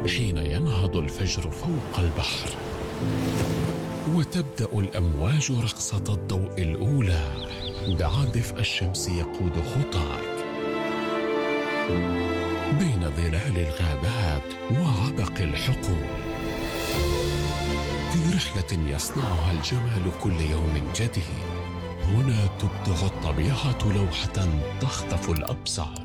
حين ينهض الفجر فوق البحر وتبدأ الأمواج رقصة الضوء الأولى بعد الشمس يقود خطاك بين ظلال الغابات وعبق الحقول، في رحلة يصنعها الجمال كل يوم جديد. هنا تبدع الطبيعة لوحة تخطف الأبصار.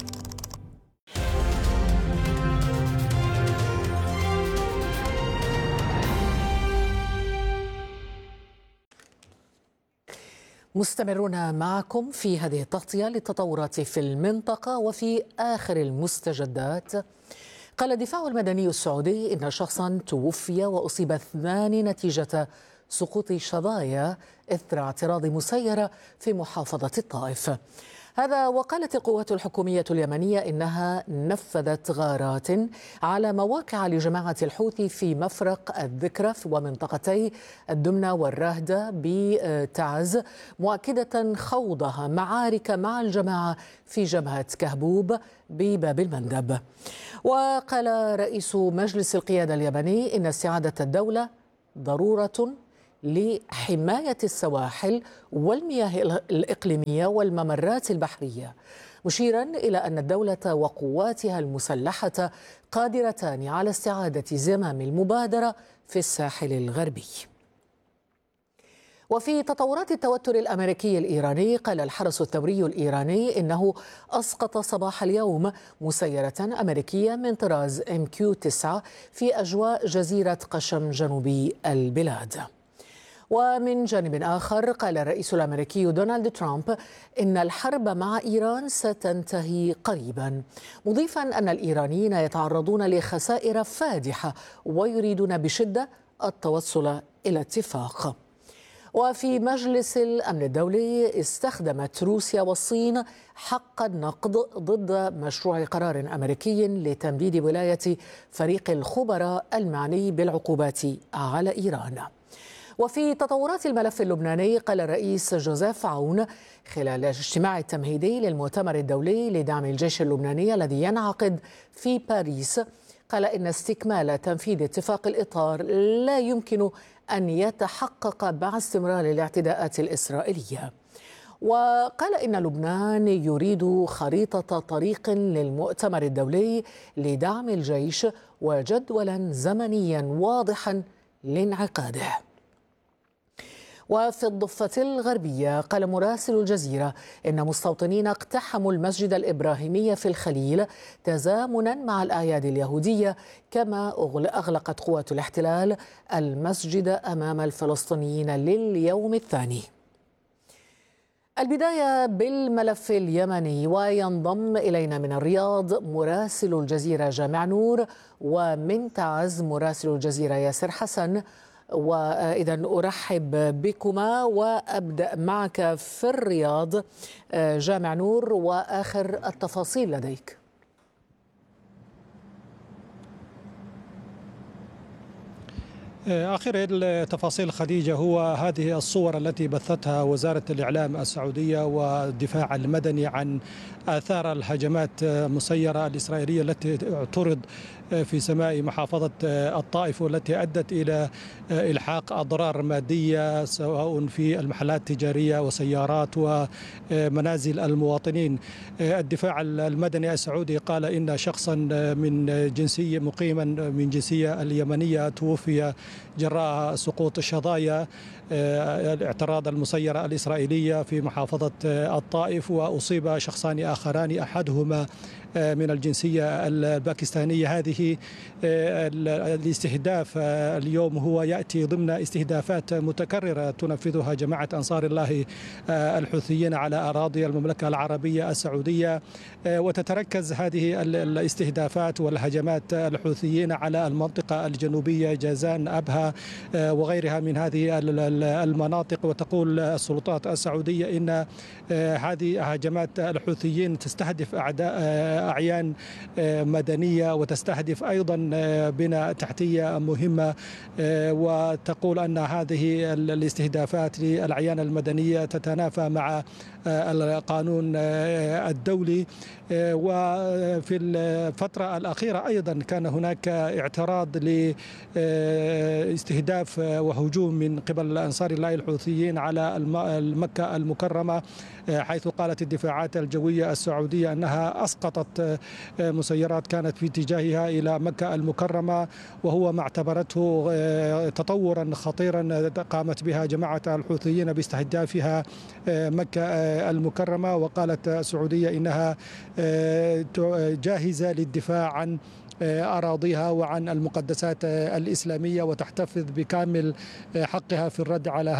مستمرون معكم في هذه التغطية للتطورات في المنطقة وفي آخر المستجدات. قال الدفاع المدني السعودي إن شخصا توفي وأصيب 2 نتيجة سقوط شظايا إثر اعتراض مسيرة في محافظة الطائف. هذا وقالت القوات الحكومية اليمنية إنها نفذت غارات على مواقع لجماعة الحوثي في مفرق الذكرى ومنطقتي الدمنة والراهدة بتعز، مؤكدة خوضها معارك مع الجماعة في جبهة كهبوب بباب المندب. وقال رئيس مجلس القيادة اليمني إن استعادة الدولة ضرورة لحماية السواحل والمياه الإقليمية والممرات البحرية، مشيرا إلى أن الدولة وقواتها المسلحة قادرتان على استعادة زمام المبادرة في الساحل الغربي. وفي تطورات التوتر الأمريكي الإيراني، قال الحرس الثوري الإيراني إنه أسقط صباح اليوم مسيرة أمريكية من طراز MQ-9 في أجواء جزيرة قشم جنوبي البلاد. ومن جانب آخر، قال الرئيس الأمريكي دونالد ترامب إن الحرب مع إيران ستنتهي قريبا، مضيفا أن الإيرانيين يتعرضون لخسائر فادحة ويريدون بشدة التوصل إلى اتفاق. وفي مجلس الأمن الدولي، استخدمت روسيا والصين حق النقض ضد مشروع قرار أمريكي لتمديد ولاية فريق الخبراء المعني بالعقوبات على إيران. وفي تطورات الملف اللبناني، قال الرئيس جوزيف عون خلال الاجتماع التمهيدي للمؤتمر الدولي لدعم الجيش اللبناني الذي ينعقد في باريس، قال إن استكمال تنفيذ اتفاق الإطار لا يمكن أن يتحقق مع استمرار الاعتداءات الإسرائيلية. وقال إن لبنان يريد خريطة طريق للمؤتمر الدولي لدعم الجيش وجدولا زمنيا واضحا لانعقاده. وفي الضفة الغربية، قال مراسل الجزيرة إن مستوطنين اقتحموا المسجد الإبراهيمي في الخليل تزامنا مع الأعياد اليهودية، كما أغلقت قوات الاحتلال المسجد أمام الفلسطينيين لليوم الثاني. البداية بالملف اليمني، وينضم إلينا من الرياض مراسل الجزيرة جامع نور، ومن تعز مراسل الجزيرة ياسر حسن. وإذا أرحب بكما وأبدأ معك في الرياض جامع نور، وآخر التفاصيل لديك. آخر التفاصيل خديجة هو هذه الصور التي بثتها وزارة الإعلام السعودية والدفاع المدني عن آثار الهجمات المسيرة الإسرائيلية التي اعترض في سماء محافظة الطائف، والتي أدت إلى إلحاق أضرار مادية سواء في المحلات التجارية وسيارات ومنازل المواطنين. الدفاع المدني السعودي قال إن شخصا من جنسية مقيما من جنسية اليمنية توفي جراء سقوط شظايا الاعتراض المسيرة الإسرائيلية في محافظة الطائف، وأصيب شخصان آخران أحدهما من الجنسية الباكستانية. هذه الاستهداف اليوم هو يأتي ضمن استهدافات متكررة تنفذها جماعة أنصار الله الحوثيين على أراضي المملكة العربية السعودية، وتتركز هذه الاستهدافات والهجمات الحوثيين على المنطقة الجنوبية جازان أبها وغيرها من هذه المناطق. وتقول السلطات السعودية إن هذه هجمات الحوثيين تستهدف أعداء أعيان مدنية وتستهدف أيضا بنى تحتية مهمة، وتقول أن هذه الاستهدافات للأعيان المدنية تتنافى مع القانون الدولي. وفي الفترة الأخيرة أيضا كان هناك اعتراض لاستهداف وهجوم من قبل أنصار الله الحوثيين على مكة المكرمة، حيث قالت الدفاعات الجوية السعودية أنها أسقطت مسيرات كانت في اتجاهها إلى مكة المكرمة، وهو ما اعتبرته تطورا خطيرا قامت بها جماعة الحوثيين باستهدافها مكة المكرمة. وقالت السعودية إنها جاهزة للدفاع عن أراضيها وعن المقدسات الإسلامية، وتحتفظ بكامل حقها في الرد على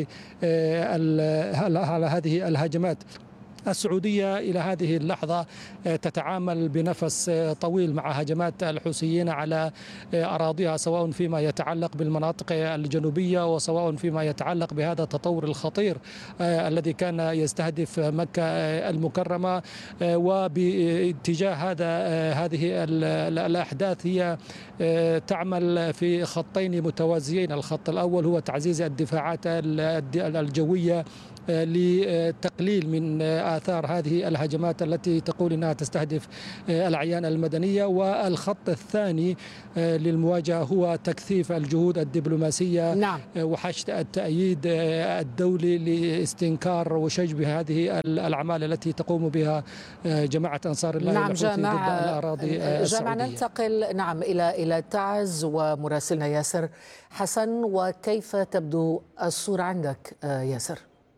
هذه الهجمات. السعودية إلى هذه اللحظة تتعامل بنفس طويل مع هجمات الحوثيين على أراضيها، سواء فيما يتعلق بالمناطق الجنوبية وسواء فيما يتعلق بهذا التطور الخطير الذي كان يستهدف مكة المكرمة. وباتجاه هذه الأحداث هي تعمل في خطين متوازيين. الخط الأول هو تعزيز الدفاعات الجوية لتقليل من آثار هذه الهجمات التي تقول أنها تستهدف الأعيان المدنية، والخط الثاني للمواجهة هو تكثيف الجهود الدبلوماسية. نعم. وحشد التأييد الدولي لاستنكار وشجب هذه الأعمال التي تقوم بها جماعة أنصار الله الحوثي ضد الأراضي السعودية. ننتقل إلى تعز ومراسلنا ياسر حسن. وكيف تبدو الصورة عندك ياسر؟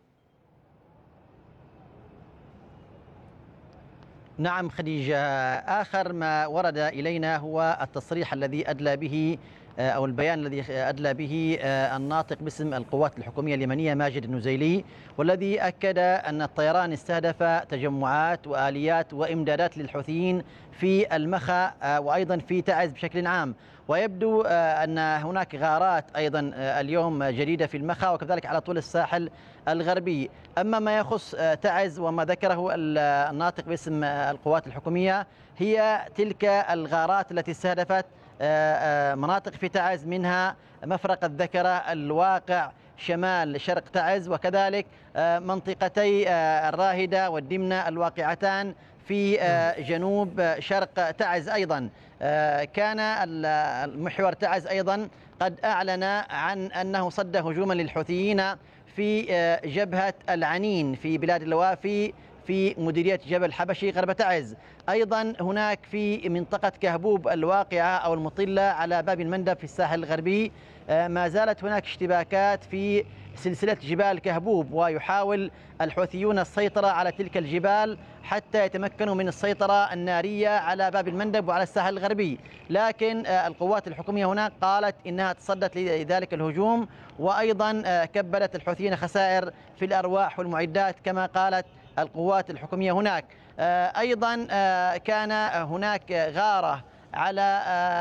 نعم خديجة، آخر ما ورد إلينا هو التصريح الذي أدلى به أو البيان الذي أدلى به الناطق باسم القوات الحكومية اليمنية ماجد النزيلي، والذي أكد أن الطيران استهدف تجمعات وآليات وإمدادات للحوثيين في المخا وأيضا في تعز بشكل عام. ويبدو أن هناك غارات أيضا اليوم جديدة في المخا وكذلك على طول الساحل الغربي. أما ما يخص تعز وما ذكره الناطق باسم القوات الحكومية، هي تلك الغارات التي استهدفت مناطق في تعز، منها مفرق الذكرة الواقع شمال شرق تعز، وكذلك منطقتي الراهدة والدمنة الواقعتان في جنوب شرق تعز. أيضا كان المحور تعز أيضا قد أعلن عن أنه صد هجوما للحوثيين في جبهة العنين في بلاد اللوافي في مديرية جبل حبشي غرب تعز. أيضا هناك في منطقة كهبوب الواقعة أو المطلة على باب المندب في الساحل الغربي ما زالت هناك اشتباكات في سلسلة جبال كهبوب، ويحاول الحوثيون السيطرة على تلك الجبال حتى يتمكنوا من السيطرة النارية على باب المندب وعلى الساحل الغربي. لكن القوات الحكومية هناك قالت إنها تصدت لذلك الهجوم، وأيضا كبدت الحوثيين خسائر في الأرواح والمعدات كما قالت القوات الحكومية هناك. أيضا كان هناك غارة على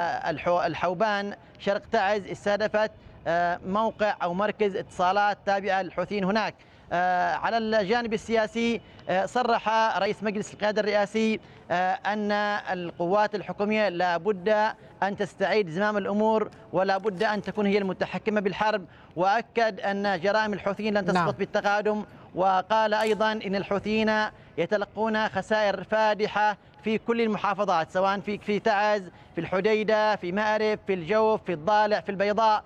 الحوبان شرق تعز استهدفت موقع أو مركز اتصالات تابعة للحوثيين هناك. على الجانب السياسي صرح رئيس مجلس القيادة الرئاسي أن القوات الحكومية لا بد أن تستعيد زمام الأمور ولا بد أن تكون هي المتحكمة بالحرب، وأكد أن جرائم الحوثيين لن تسقط بالتقادم. وقال أيضا إن الحوثيين يتلقون خسائر فادحة في كل المحافظات، سواء في تعز، في الحديدة، في مأرب، في الجوف، في الضالع، في البيضاء.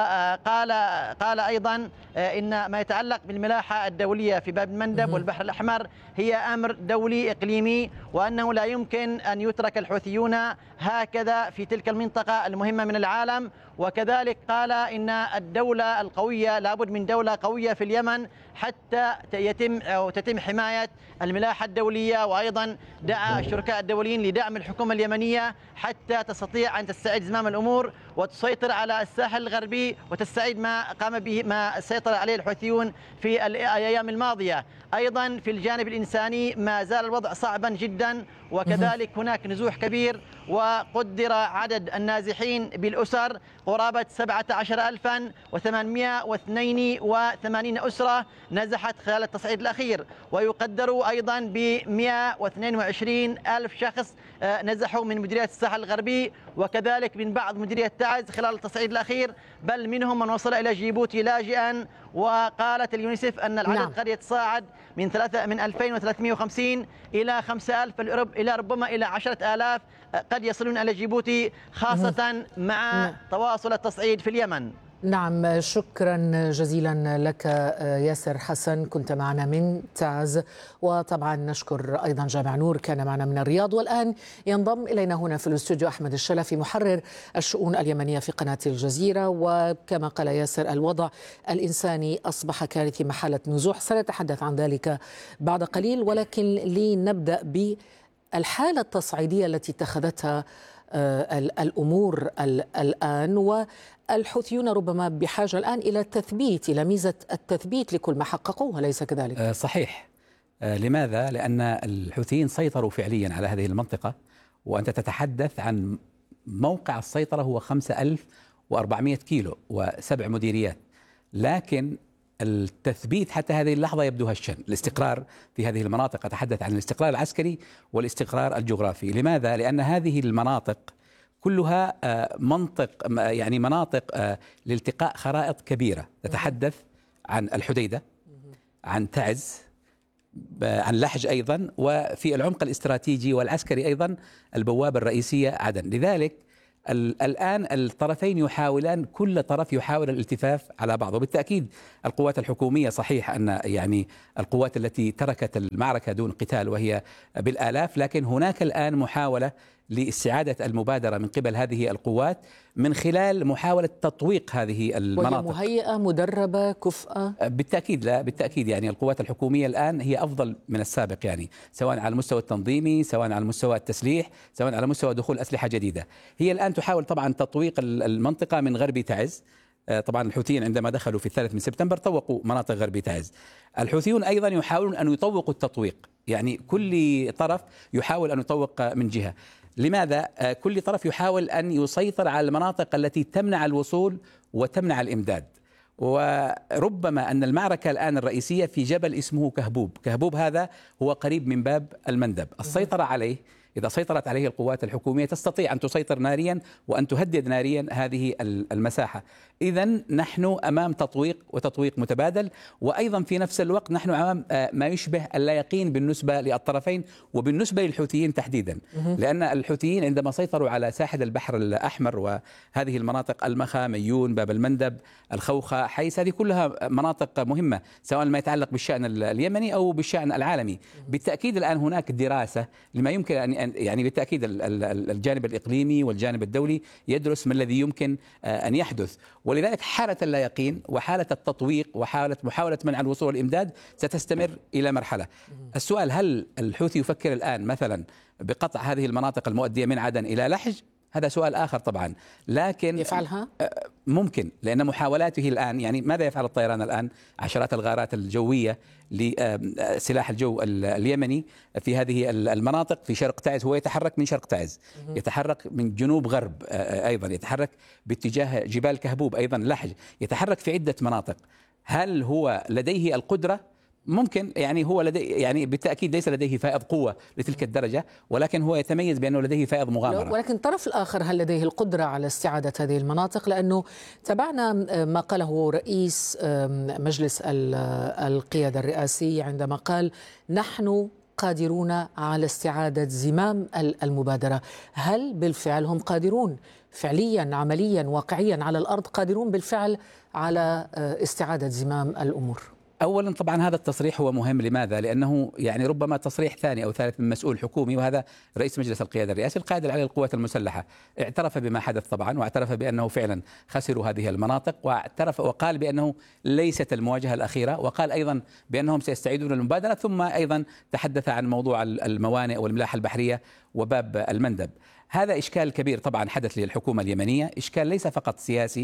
وقال أيضا إن ما يتعلق بالملاحة الدولية في باب المندب والبحر الأحمر هي أمر دولي إقليمي، وأنه لا يمكن أن يترك الحوثيون هكذا في تلك المنطقة المهمة من العالم. وكذلك قال إن الدولة القوية لابد من دولة قوية في اليمن حتى تتم حماية الملاحة الدولية، وأيضا دعا الشركاء الدوليين لدعم الحكومة اليمنية حتى تستطيع أن تستعيد زمام الأمور وتسيطر على الساحل الغربي وتستعيد ما سيطر عليه الحوثيون في الأيام الماضية. أيضا في الجانب الإنساني ما زال الوضع صعبا جدا، وكذلك هناك نزوح كبير، وقدر عدد النازحين بالأسر قرابة 17,882 أسرة نزحت خلال التصعيد الأخير، ويقدر أيضا ب 122 ألف شخص نزحوا من مديرية الساحل الغربي، وكذلك من بعض مديرية تعز خلال التصعيد الأخير، بل منهم من وصل إلى جيبوتي لاجئا. وقالت اليونيسف أن العدد قد يتصاعد من 2350 إلى 5000 إلى ربما إلى 10,000 قد يصلون إلى جيبوتي، خاصة مع تواصل التصعيد في اليمن. نعم، شكرا جزيلا لك ياسر حسن، كنت معنا من تعز. وطبعا نشكر أيضا جامع نور كان معنا من الرياض. والآن ينضم إلينا هنا في الاستوديو أحمد الشلفي محرر الشؤون اليمنية في قناة الجزيرة. وكما قال ياسر الوضع الإنساني أصبح كارثي محالة نزوح، سنتحدث عن ذلك بعد قليل، ولكن لنبدأ بالحالة التصعيدية التي اتخذتها الأمور الآن. والحوثيون ربما بحاجة الآن إلى التثبيت، إلى ميزة التثبيت لكل ما حققوه، أليس كذلك؟ صحيح. لماذا؟ لأن الحوثيين سيطروا فعليا على هذه المنطقة، وأنت تتحدث عن موقع السيطرة هو 5400 كيلو و7 مديريات، لكن التثبيت حتى هذه اللحظة يبدو هشا. الاستقرار في هذه المناطق، أتحدث عن الاستقرار العسكري والاستقرار الجغرافي. لماذا؟ لأن هذه المناطق كلها مناطق لالتقاء خرائط كبيرة. تتحدث عن الحديدة، عن تعز، عن لحج أيضا، وفي العمق الاستراتيجي والعسكري أيضا البوابة الرئيسية عدن. لذلك الآن الطرفين يحاولان، كل طرف يحاول الالتفاف على بعض. وبالتأكيد القوات الحكومية صحيح أن القوات التي تركت المعركة دون قتال وهي بالآلاف، لكن هناك الآن محاولة لاستعادة المبادرة من قبل هذه القوات من خلال محاولة تطويق هذه المناطق. وهي مهيئة، مدربة، كفءة؟ بالتأكيد، لا بالتأكيد القوات الحكومية الآن هي أفضل من السابق، سواء على المستوى التنظيمي، سواء على مستوى التسليح، سواء على مستوى دخول أسلحة جديدة. هي الآن تحاول طبعا تطويق المنطقة من غرب تعز. طبعا الحوثيين عندما دخلوا في 3 سبتمبر طوقوا مناطق غرب تعز. الحوثيون أيضا يحاولون أن يطوقوا التطويق، كل طرف يحاول أن يطوق من جهة. لماذا؟ كل طرف يحاول أن يسيطر على المناطق التي تمنع الوصول وتمنع الإمداد. وربما أن المعركة الآن الرئيسية في جبل اسمه كهبوب هذا هو قريب من باب المندب. السيطرة عليه، إذا سيطرت عليه القوات الحكومية، تستطيع أن تسيطر ناريا وأن تهدد ناريا هذه المساحة. إذن نحن أمام تطويق متبادل، وأيضا في نفس الوقت نحن أمام ما يشبه اللا يقين بالنسبة للطرفين وبالنسبة للحوثيين تحديدا. لأن الحوثيين عندما سيطروا على ساحل البحر الأحمر وهذه المناطق، المخا، ميون، باب المندب، الخوخة، حيس، هذه كلها مناطق مهمة سواء ما يتعلق بالشأن اليمني أو بالشأن العالمي. بالتأكيد الآن هناك دراسة لما يمكن أن بالتأكيد الجانب الإقليمي والجانب الدولي يدرس ما الذي يمكن أن يحدث. ولذلك حالة اللا يقين وحالة التطويق وحالة محاولة منع الوصول والإمداد ستستمر إلى مرحلة. السؤال: هل الحوثي يفكر الآن مثلا بقطع هذه المناطق المؤدية من عدن إلى لحج؟ هذا سؤال آخر طبعا، لكن يفعلها؟ ممكن، لأن محاولاته الآن ماذا يفعل الطيران الآن؟ عشرات الغارات الجوية لسلاح الجو اليمني في هذه المناطق. في شرق تعز هو يتحرك من شرق تعز، يتحرك من جنوب غرب، أيضا يتحرك باتجاه جبال كهبوب، أيضا لحج، يتحرك في عدة مناطق. هل هو لديه القدرة؟ ممكن، هو لديه بالتأكيد ليس لديه فائض قوة لتلك الدرجة، ولكن هو يتميز بأنه لديه فائض مغامرة. ولكن الطرف الآخر هل لديه القدرة على استعادة هذه المناطق؟ لأنه تابعنا ما قاله رئيس مجلس القيادة الرئاسي عندما قال: نحن قادرون على استعادة زمام المبادرة. هل بالفعل هم قادرون فعليا، عمليا، واقعيا على الأرض، قادرون بالفعل على استعادة زمام الأمور؟ أولا طبعا هذا التصريح هو مهم. لماذا؟ لأنه ربما تصريح ثاني أو ثالث من مسؤول حكومي، وهذا رئيس مجلس القيادة الرئاسي القائد العلي للقوات المسلحة، اعترف بما حدث طبعا، واعترف بأنه فعلا خسروا هذه المناطق، واعترف وقال بأنه ليست المواجهة الأخيرة، وقال أيضا بأنهم سيستعيدون المبادرة، ثم أيضا تحدث عن موضوع الموانئ والملاحة البحرية وباب المندب. هذا إشكال كبير طبعا حدث للحكومة اليمنية، إشكال ليس فقط سياسي،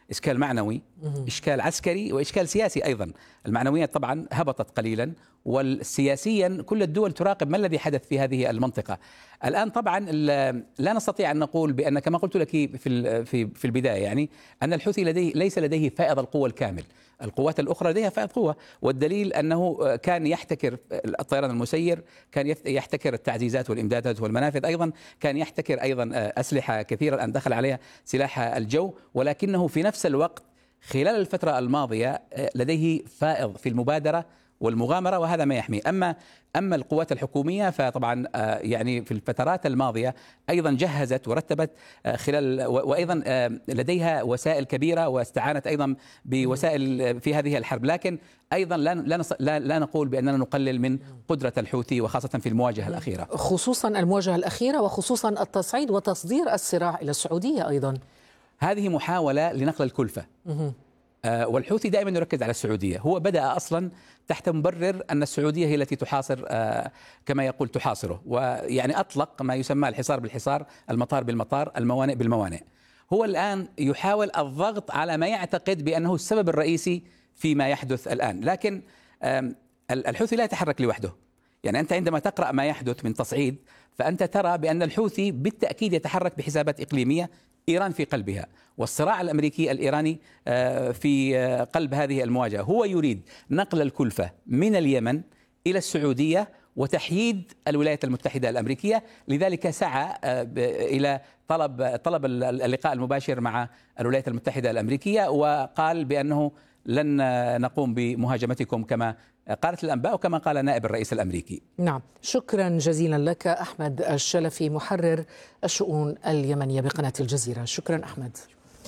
إشكال معنوي، إشكال عسكري، وإشكال سياسي أيضا. المعنويات طبعا هبطت قليلا، والسياسيا كل الدول تراقب ما الذي حدث في هذه المنطقة. الآن طبعا لا نستطيع أن نقول بأن، كما قلت لك في البداية، يعني أن الحوثي ليس لديه فائض القوة الكامل. القوات الأخرى لديها فائض قوة، والدليل أنه كان يحتكر الطيران المسير، كان يحتكر التعزيزات والإمدادات والمنافذ، أيضا كان يحتكر أيضا أسلحة كثيرة الآن دخل عليها سلاح الجو، ولكنه في نفس الوقت خلال الفترة الماضية لديه فائض في المبادرة والمغامرة، وهذا ما يحمي. أما القوات الحكومية فطبعا يعني في الفترات الماضية أيضا جهزت ورتبت وأيضا لديها وسائل كبيرة، واستعانت أيضا بوسائل في هذه الحرب. لكن أيضا لا نقول بأننا نقلل من قدرة الحوثي، وخاصة في المواجهة الأخيرة، خصوصا المواجهة الأخيرة، وخصوصا التصعيد وتصدير الصراع إلى السعودية أيضا. هذه محاولة لنقل الكلفة. والحوثي دائما يركز على السعودية. هو بدأ أصلا تحت مبرر أن السعودية هي التي تحاصر، كما يقول تحاصره، ويعني أطلق ما يسمى الحصار بالحصار، المطار بالمطار، الموانئ بالموانئ. هو الآن يحاول الضغط على ما يعتقد بأنه السبب الرئيسي فيما يحدث الآن. لكن الحوثي لا يتحرك لوحده. يعني أنت عندما تقرأ ما يحدث من تصعيد، فأنت ترى بأن الحوثي بالتأكيد يتحرك بحسابات إقليمية، إيران في قلبها، والصراع الأمريكي الإيراني في قلب هذه المواجهة. هو يريد نقل الكلفة من اليمن إلى السعودية وتحييد الولايات المتحدة الأمريكية. لذلك سعى إلى طلب اللقاء المباشر مع الولايات المتحدة الأمريكية، وقال بأنه لن نقوم بمهاجمتكم كما قالت الأنباء وكما قال نائب الرئيس الأمريكي. نعم، شكرا جزيلا لك أحمد الشلفي، محرر الشؤون اليمنية بقناة الجزيرة. شكرا أحمد.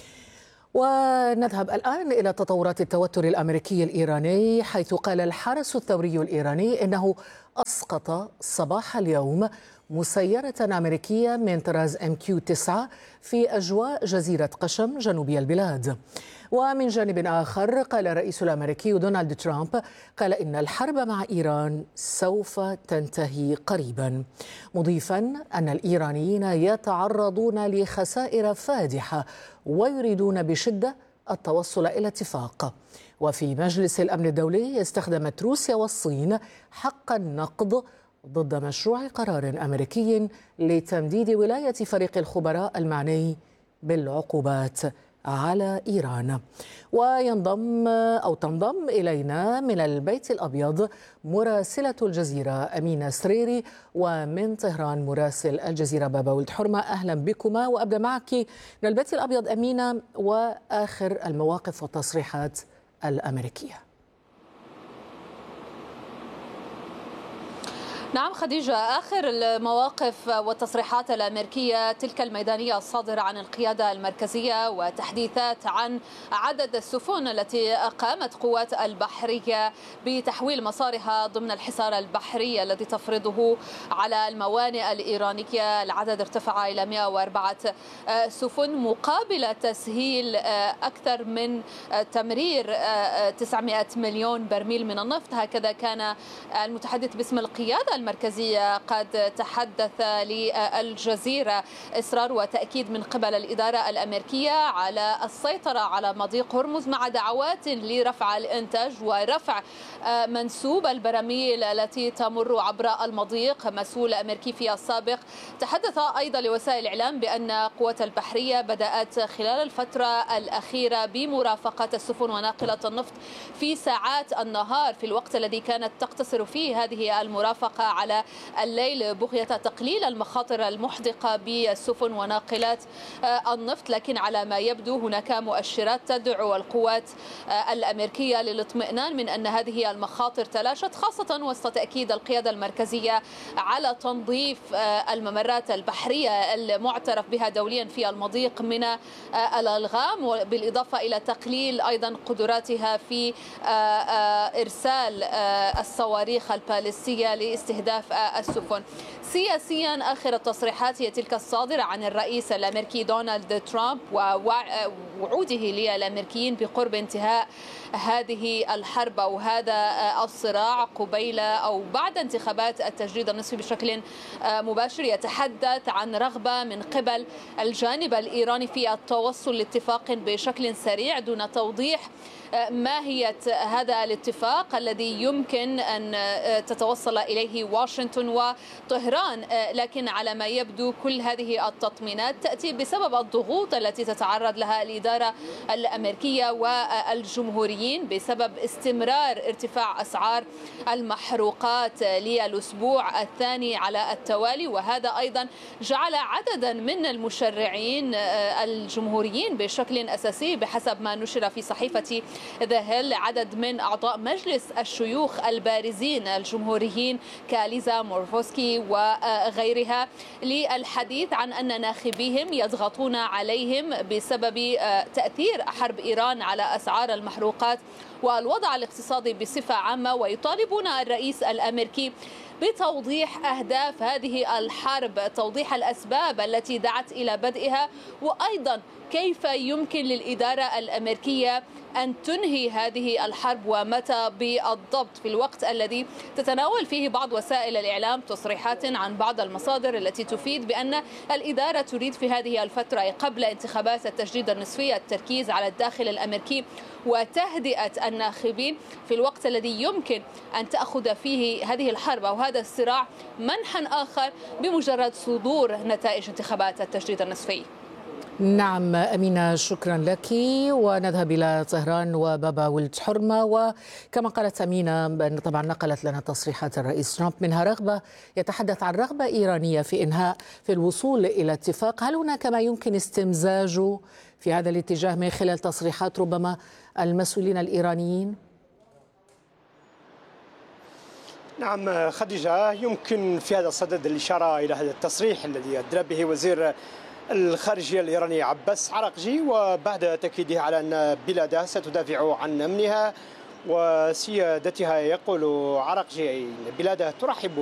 ونذهب الآن إلى تطورات التوتر الأمريكي الإيراني، حيث قال الحرس الثوري الإيراني إنه أسقط صباح اليوم مسيرة أمريكية من طراز MQ-9 في أجواء جزيرة قشم جنوبي البلاد. ومن جانب آخر قال الرئيس الأمريكي دونالد ترامب إن الحرب مع إيران سوف تنتهي قريبا، مضيفا أن الإيرانيين يتعرضون لخسائر فادحة ويريدون بشدة التوصل إلى اتفاق. وفي مجلس الأمن الدولي استخدمت روسيا والصين حق النقض ضد مشروع قرار أمريكي لتمديد ولاية فريق الخبراء المعني بالعقوبات على إيران. تنضم إلينا من البيت الأبيض مراسلة الجزيرة أمينة سريري، ومن طهران مراسل الجزيرة بابا ولد حرمة. أهلا بكما، وأبدأ معك من البيت الأبيض أمينة، وآخر المواقف والتصريحات الأمريكية. نعم خديجة، آخر المواقف والتصريحات الأمريكية تلك الميدانية الصادرة عن القيادة المركزية، وتحديثات عن عدد السفن التي قامت قوات البحرية بتحويل مسارها ضمن الحصار البحري الذي تفرضه على الموانئ الإيرانية. العدد ارتفع إلى 104 سفن مقابل تسهيل أكثر من تمرير 900 مليون برميل من النفط. هكذا كان المتحدث باسم القيادة المركزية قد تحدث للجزيرة. إصرار وتأكيد من قبل الإدارة الأمريكية على السيطرة على مضيق هرمز، مع دعوات لرفع الإنتاج ورفع منسوب البراميل التي تمر عبر المضيق. مسؤول أمريكي في السابق تحدث أيضا لوسائل الإعلام بأن قوات البحرية بدأت خلال الفترة الأخيرة بمرافقة السفن وناقلة النفط في ساعات النهار، في الوقت الذي كانت تقتصر فيه هذه المرافقة على الليل، بغية تقليل المخاطر المحدقة بالسفن وناقلات النفط. لكن على ما يبدو هناك مؤشرات تدعو القوات الأمريكية للاطمئنان من أن هذه المخاطر تلاشت، خاصة وسط تأكيد القيادة المركزية على تنظيف الممرات البحرية المعترف بها دوليا في المضيق من الألغام، بالإضافة إلى تقليل أيضا قدراتها في إرسال الصواريخ البالستية لاستهداف السفن. سياسيا آخر التصريحات هي تلك الصادرة عن الرئيس الأمريكي دونالد ترامب، وعوده للأمريكيين بقرب انتهاء هذه الحرب أو هذا الصراع قبيل أو بعد انتخابات التجديد النصفي بشكل مباشر، يتحدث عن رغبة من قبل الجانب الإيراني في التوصل لاتفاق بشكل سريع دون توضيح ماهية هذا الاتفاق الذي يمكن أن تتوصل إليه واشنطن وطهران. لكن على ما يبدو كل هذه التطمينات تأتي بسبب الضغوط التي تتعرض لها الإدارة الأمريكية والجمهوريين بسبب استمرار ارتفاع أسعار المحروقات للأسبوع الثاني على التوالي، وهذا أيضا جعل عددا من المشرعين الجمهوريين بشكل أساسي بحسب ما نشر في صحيفة ذا هيل عدد من أعضاء مجلس الشيوخ البارزين الجمهوريين كاليزا مورفوسكي وغيرها للحديث عن أن ناخبيهم يضغطون عليهم بسبب تأثير حرب إيران على أسعار المحروقات والوضع الاقتصادي بصفة عامة، ويطالبون الرئيس الأمريكي بتوضيح أهداف هذه الحرب، توضيح الأسباب التي دعت إلى بدئها، وأيضا كيف يمكن للإدارة الأمريكية أن تنهي هذه الحرب ومتى بالضبط، في الوقت الذي تتناول فيه بعض وسائل الإعلام تصريحات عن بعض المصادر التي تفيد بأن الإدارة تريد في هذه الفترة قبل انتخابات التجديد النصفي التركيز على الداخل الأمريكي وتهدئة الناخبين، في الوقت الذي يمكن أن تأخذ فيه هذه الحرب أو هذا الصراع منحا آخر بمجرد صدور نتائج انتخابات التجديد النصفي. نعم أمينة، شكرا لك. ونذهب إلى طهران وبابا ولد حرمة. وكما قالت أمينة طبعا نقلت لنا تصريحات الرئيس ترامب، منها رغبة يتحدث عن رغبة إيرانية في الوصول إلى اتفاق. هل هناك ما يمكن استمزاجه في هذا الاتجاه من خلال تصريحات ربما المسؤولين الإيرانيين؟ نعم خديجة، يمكن في هذا الصدد الإشارة إلى هذا التصريح الذي أدلى به وزير الخارجية الإيراني عباس عراقجي، وبعد تأكيده على أن بلاده ستدافع عن أمنها وسيادتها. يقول عراقجي أن بلاده ترحب